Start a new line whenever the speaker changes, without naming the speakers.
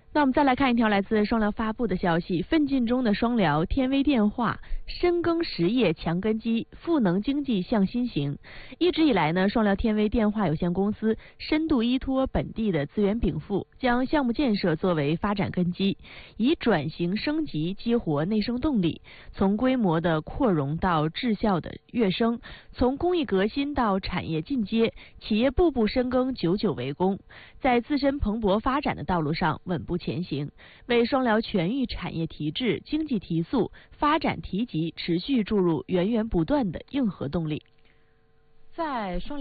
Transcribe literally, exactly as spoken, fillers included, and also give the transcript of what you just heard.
那我们再来看一条来自双辽发布的消息：奋进中的双辽天威电化深耕实业强根基，赋能经济向新型。一直以来呢，双辽天威电化有限公司深度依托本地的资源禀赋，将项目建设作为发展根基，以转型升级激活内生动力，从规模的扩容到质效的跃升，从工艺革新到产业进阶，企业步步深耕，久久为功，在自身蓬勃发展的道路上稳步前行，为双辽全域产业提质、经济提速、发展提级持续注入源源不断的硬核动力。在双辽